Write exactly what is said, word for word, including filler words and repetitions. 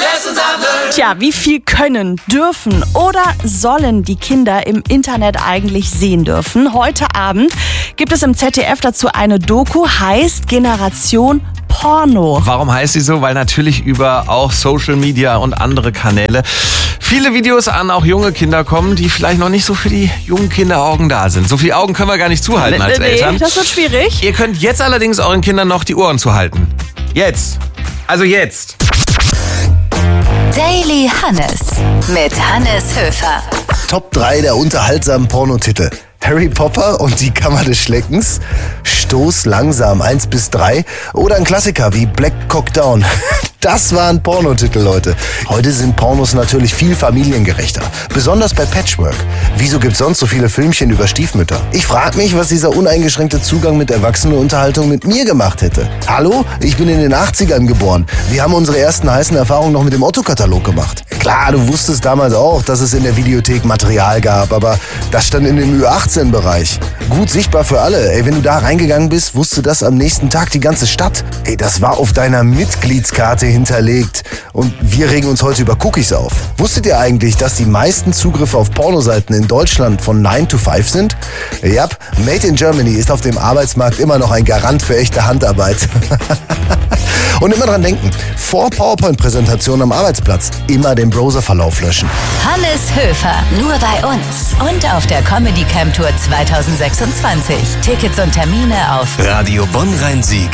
Tja, wie viel können, dürfen oder sollen die Kinder im Internet eigentlich sehen dürfen? Heute Abend gibt es im Z D F dazu eine Doku, heißt Generation Porno. Warum heißt sie so? Weil natürlich über auch Social Media und andere Kanäle viele Videos an auch junge Kinder kommen, die vielleicht noch nicht so für die jungen Kinderaugen da sind. So viele Augen können wir gar nicht zuhalten als nee, Eltern. Das wird schwierig. Ihr könnt jetzt allerdings euren Kindern noch die Ohren zuhalten. Jetzt. Also jetzt. Daily Hannes mit Hannes Höfer. Top drei der unterhaltsamen Pornotitel. Harry Potter und die Kammer des Schleckens, Stoß langsam eins bis drei oder ein Klassiker wie Black Cock Down. Das waren Pornotitel, Leute. Heute sind Pornos natürlich viel familiengerechter, besonders bei Patchwork. Wieso gibt's sonst so viele Filmchen über Stiefmütter? Ich frage mich, was dieser uneingeschränkte Zugang mit Erwachsenenunterhaltung mit mir gemacht hätte. Hallo, ich bin in den achtzigern geboren. Wir haben unsere ersten heißen Erfahrungen noch mit dem Otto-Katalog gemacht. Klar, du wusstest damals auch, dass es in der Videothek Material gab, aber das stand in dem Ü achtzehn Bereich. Gut sichtbar für alle. Ey, wenn du da reingegangen bist, wusste das am nächsten Tag die ganze Stadt. Ey, das war auf deiner Mitgliedskarte hinterlegt. Und wir regen uns heute über Cookies auf. Wusstet ihr eigentlich, dass die meisten Zugriffe auf Pornoseiten in Deutschland von nine to five sind? Ja, Made in Germany ist auf dem Arbeitsmarkt immer noch ein Garant für echte Handarbeit. Und immer dran denken, vor PowerPoint-Präsentationen am Arbeitsplatz immer den Browserverlauf löschen. Hannes Höfer, nur bei uns und auf der Comedy Camp Tour zwanzig sechsundzwanzig. Tickets und Termine auf Radio Bonn-Rhein-Sieg